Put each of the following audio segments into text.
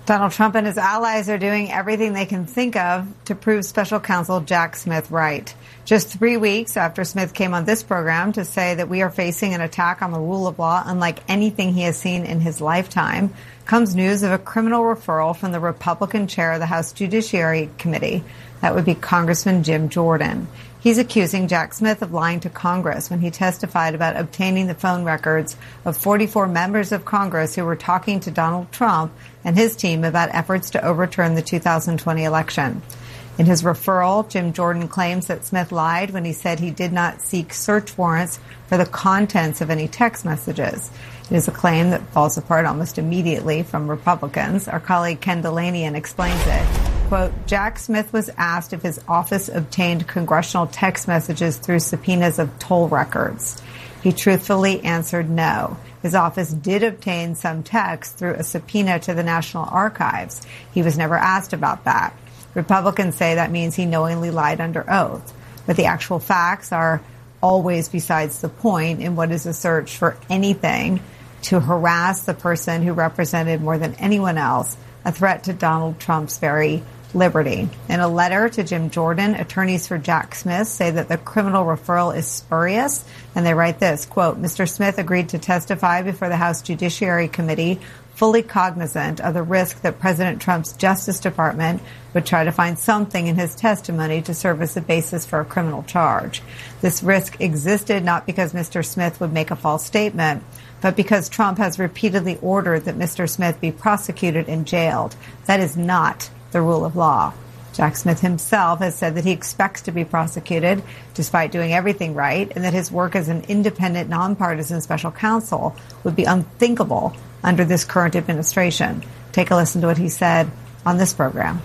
Donald Trump and his allies are doing everything they can think of to prove special counsel Jack Smith right. Just 3 weeks after Smith came on this program to say that we are facing an attack on the rule of law unlike anything he has seen in his lifetime, comes news of a criminal referral from the Republican chair of the House Judiciary Committee. That would be Congressman Jim Jordan. He's accusing Jack Smith of lying to Congress when he testified about obtaining the phone records of 44 members of Congress who were talking to Donald Trump and his team about efforts to overturn the 2020 election. In his referral, Jim Jordan claims that Smith lied when he said he did not seek search warrants for the contents of any text messages. It is a claim that falls apart almost immediately from Republicans. Our colleague Ken Delanian explains it. Quote, Jack Smith was asked if his office obtained congressional text messages through subpoenas of toll records. He truthfully answered no. His office did obtain some text through a subpoena to the National Archives. He was never asked about that. Republicans say that means he knowingly lied under oath. But the actual facts are always besides the point in what is a search for anything to harass the person who represented more than anyone else a threat to Donald Trump's very liberty. In a letter to Jim Jordan, attorneys for Jack Smith say that the criminal referral is spurious, and they write this, quote, Mr. Smith agreed to testify before the House Judiciary Committee, fully cognizant of the risk that President Trump's Justice Department would try to find something in his testimony to serve as a basis for a criminal charge. This risk existed not because Mr. Smith would make a false statement, but because Trump has repeatedly ordered that Mr. Smith be prosecuted and jailed. That is not the rule of law. Jack Smith himself has said that he expects to be prosecuted despite doing everything right, and that his work as an independent, nonpartisan special counsel would be unthinkable under this current administration. Take a listen to what he said on this program.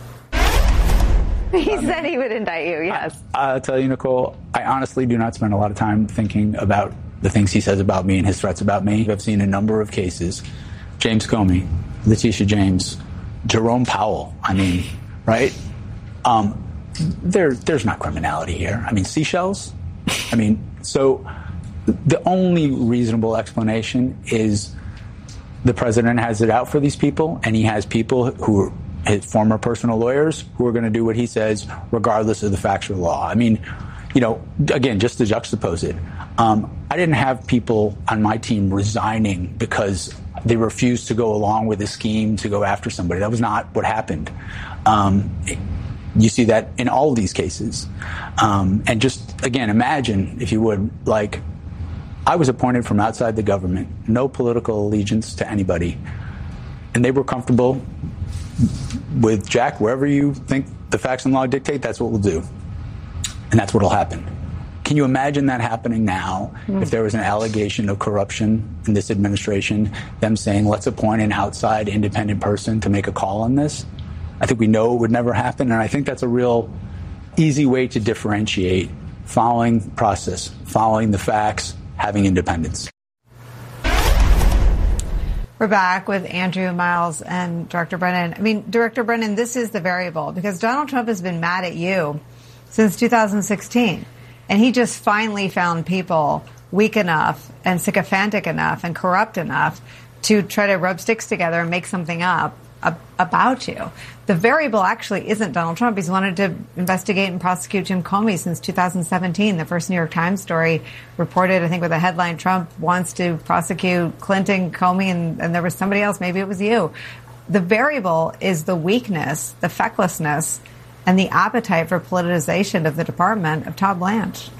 He said he would indict you, yes. I'll tell you, Nicole, I honestly do not spend a lot of time thinking about the things he says about me and his threats about me. I've seen a number of cases. James Comey, Letitia James, Jerome Powell, right? There's not criminality here. Seashells? So the only reasonable explanation is the president has it out for these people, and he has people who are his former personal lawyers who are going to do what he says regardless of the facts or law. Again, just to juxtapose it, I didn't have people on my team resigning because they refused to go along with a scheme to go after somebody. That was not what happened. You see that in all of these cases. And just, again, imagine, if you would, I was appointed from outside the government, no political allegiance to anybody. And they were comfortable with Jack, wherever you think the facts and law dictate, that's what we'll do. And that's what will happen. Can you imagine that happening now if there was an allegation of corruption in this administration, them saying, let's appoint an outside independent person to make a call on this? I think we know it would never happen. And I think that's a real easy way to differentiate following the process, following the facts, having independence. We're back with Andrew, Miles, and Director Brennan. Director Brennan, this is the variable because Donald Trump has been mad at you since 2016. And he just finally found people weak enough and sycophantic enough and corrupt enough to try to rub sticks together and make something up about you. The variable actually isn't Donald Trump. He's wanted to investigate and prosecute Jim Comey since 2017. The first New York Times story reported, I think, with a headline, Trump wants to prosecute Clinton, Comey, and there was somebody else. Maybe it was you. The variable is the weakness, the fecklessness, and the appetite for politicization of the department of Todd Blanche.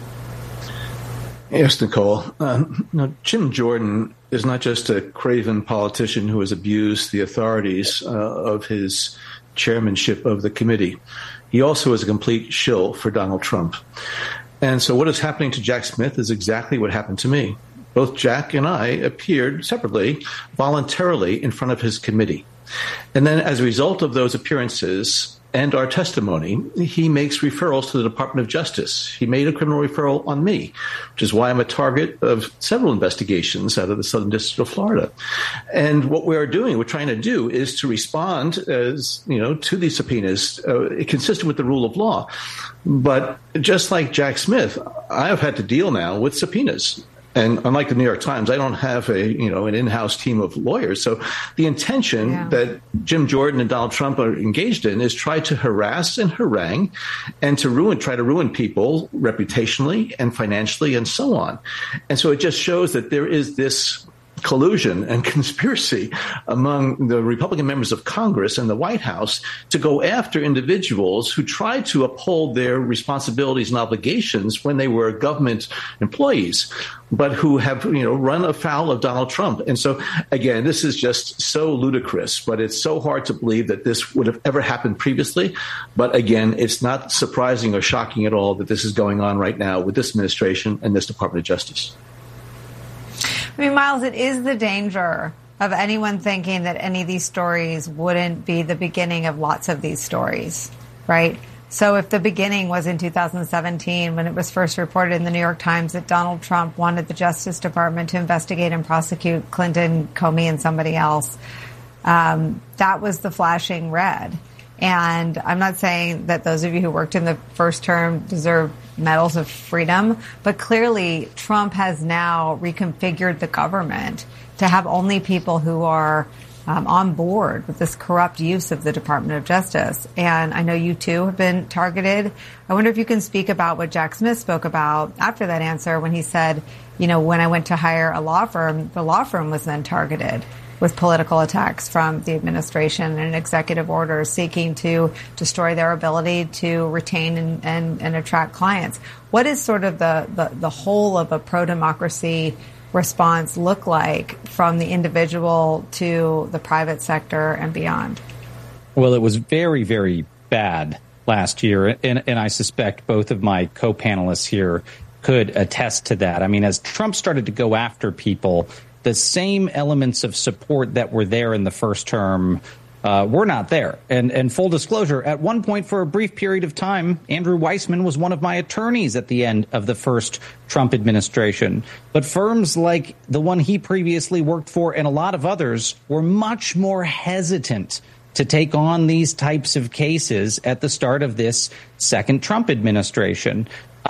Yes, Nicole. Jim Jordan is not just a craven politician who has abused the authorities of his chairmanship of the committee. He also is a complete shill for Donald Trump. And so what is happening to Jack Smith is exactly what happened to me. Both Jack and I appeared separately, voluntarily, in front of his committee. And then as a result of those appearances and our testimony, he makes referrals to the Department of Justice. He made a criminal referral on me, which is why I'm a target of several investigations out of the Southern District of Florida. And what we're trying to do is to respond, to these subpoenas consistent with the rule of law. But just like Jack Smith, I have had to deal now with subpoenas. And unlike the New York Times, I don't have an in-house team of lawyers. So the intention that Jim Jordan and Donald Trump are engaged in is try to harass and harangue and try to ruin people reputationally and financially and so on. And so it just shows that there is this collusion and conspiracy among the Republican members of Congress and the White House to go after individuals who tried to uphold their responsibilities and obligations when they were government employees, but who have, run afoul of Donald Trump. And so, again, this is just so ludicrous, but it's so hard to believe that this would have ever happened previously. But again, it's not surprising or shocking at all that this is going on right now with this administration and this Department of Justice. I mean, Miles, it is the danger of anyone thinking that any of these stories wouldn't be the beginning of lots of these stories, right? So if the beginning was in 2017, when it was first reported in the New York Times that Donald Trump wanted the Justice Department to investigate and prosecute Clinton, Comey, and somebody else, that was the flashing red. And I'm not saying that those of you who worked in the first term deserve medals of freedom, but clearly Trump has now reconfigured the government to have only people who are on board with this corrupt use of the Department of Justice. And I know you too have been targeted. I wonder if you can speak about what Jack Smith spoke about after that answer when he said, when I went to hire a law firm, the law firm was then targeted with political attacks from the administration and executive orders seeking to destroy their ability to retain and attract clients. What is sort of the whole of a pro-democracy response look like from the individual to the private sector and beyond? Well, it was very, very bad last year, and I suspect both of my co-panelists here could attest to that. I mean, as Trump started to go after people, the same elements of support that were there in the first term were not there. And full disclosure, at one point for a brief period of time, Andrew Weissman was one of my attorneys at the end of the first Trump administration. But firms like the one he previously worked for and a lot of others were much more hesitant to take on these types of cases at the start of this second Trump administration.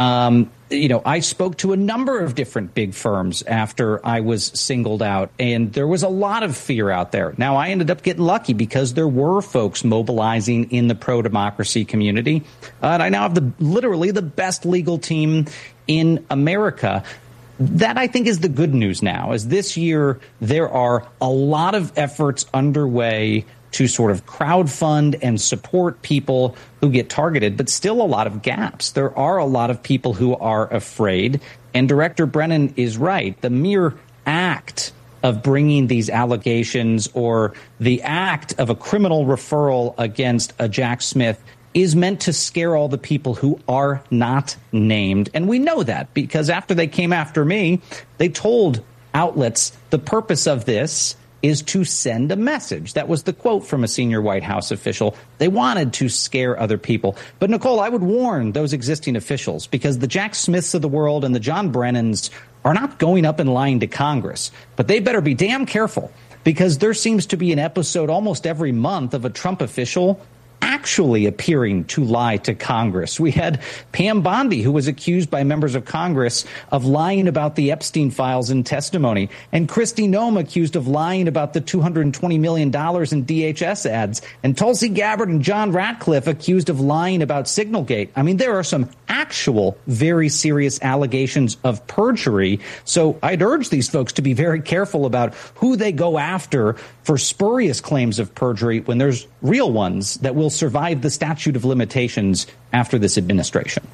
I spoke to a number of different big firms after I was singled out, and there was a lot of fear out there. Now, I ended up getting lucky because there were folks mobilizing in the pro-democracy community. And I now have literally the best legal team in America. That, I think, is the good news now, as this year there are a lot of efforts underway to sort of crowdfund and support people who get targeted, but still a lot of gaps. There are a lot of people who are afraid. And Director Brennan is right. The mere act of bringing these allegations or the act of a criminal referral against a Jack Smith is meant to scare all the people who are not named. And we know that because after they came after me, they told outlets the purpose of this is to send a message. That was the quote from a senior White House official. They wanted to scare other people. But, Nicole, I would warn those existing officials because the Jack Smiths of the world and the John Brennans are not going up and lying to Congress. But they better be damn careful because there seems to be an episode almost every month of a Trump official actually appearing to lie to Congress. We had Pam Bondi, who was accused by members of Congress of lying about the Epstein files in testimony, and Kristi Noem accused of lying about the $220 million in DHS ads, and Tulsi Gabbard and John Ratcliffe accused of lying about Signalgate. I mean, there are some actual very serious allegations of perjury. So I'd urge these folks to be very careful about who they go after for spurious claims of perjury when there's real ones that will survive the statute of limitations after this administration.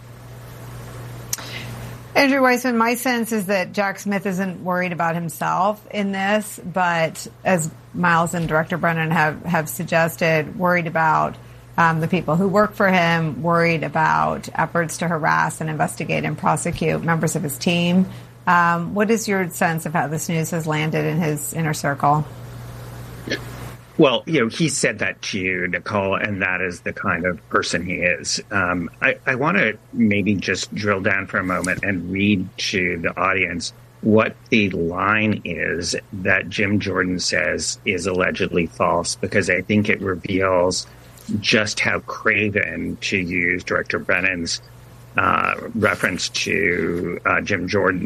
Andrew Weissman, my sense is that Jack Smith isn't worried about himself in this, but as Miles and Director Brennan have suggested, worried about the people who work for him, worried about efforts to harass and investigate and prosecute members of his team. What is your sense of how this news has landed in his inner circle? Well, he said that to you, Nicole, and that is the kind of person he is. I want to maybe just drill down for a moment and read to the audience what the line is that Jim Jordan says is allegedly false, because I think it reveals just how craven, to use Director Brennan's reference to Jim Jordan,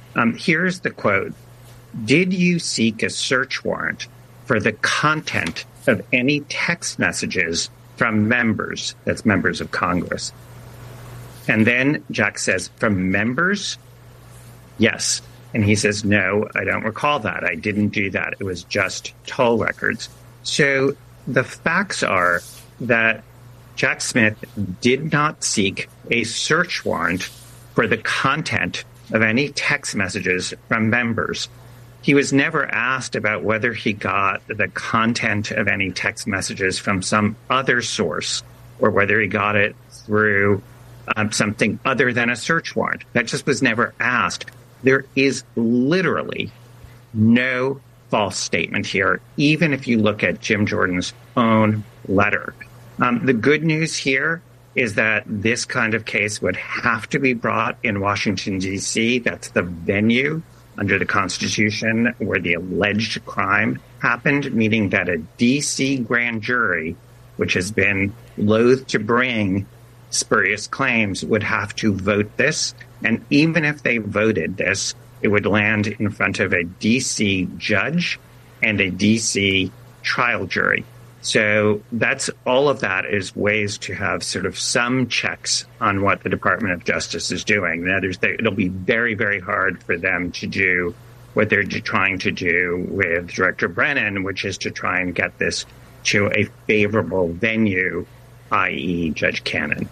Here's the quote. Did you seek a search warrant for the content of any text messages from members, that's members of Congress? And then Jack says, from members? Yes. And he says, no, I don't recall that. I didn't do that. It was just toll records. So the facts are that Jack Smith did not seek a search warrant for the content of any text messages from members. He was never asked about whether he got the content of any text messages from some other source or whether he got it through something other than a search warrant. That just was never asked. There is literally no false statement here, even if you look at Jim Jordan's own letter. The good news here is that this kind of case would have to be brought in Washington, D.C. That's the venue under the Constitution where the alleged crime happened, meaning that a D.C. grand jury, which has been loath to bring spurious claims, would have to vote this. And even if they voted this, it would land in front of a D.C. judge and a D.C. trial jury. So that's all of that is ways to have sort of some checks on what the Department of Justice is doing. That is, it'll be very, very hard for them to do what they're trying to do with Director Brennan, which is to try and get this to a favorable venue, i.e. Judge Cannon.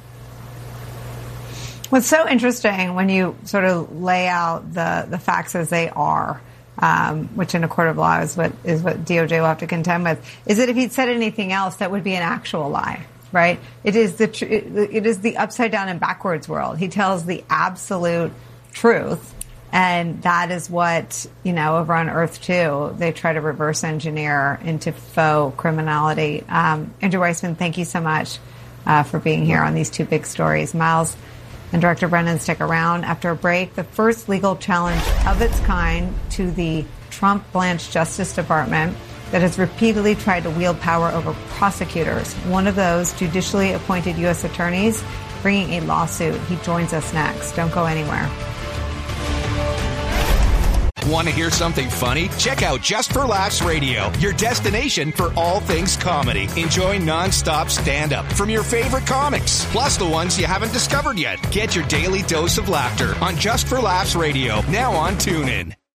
What's so interesting when you sort of lay out the facts as they are, which in a court of law is what DOJ will have to contend with, is that if he'd said anything else, that would be an actual lie, right? It is the upside down and backwards world. He tells the absolute truth, and that is what, over on Earth 2, they try to reverse engineer into faux criminality. Andrew Weissman, thank you so much for being here on these two big stories. Miles and Director Brennan, stick around. After a break, the first legal challenge of its kind to the Trump-blanched Justice Department that has repeatedly tried to wield power over prosecutors. One of those judicially appointed U.S. attorneys bringing a lawsuit. He joins us next. Don't go anywhere. Want to hear something funny? Check out Just for Laughs Radio, your destination for all things comedy. Enjoy nonstop stand-up from your favorite comics, plus the ones you haven't discovered yet. Get your daily dose of laughter on Just for Laughs Radio, now on TuneIn.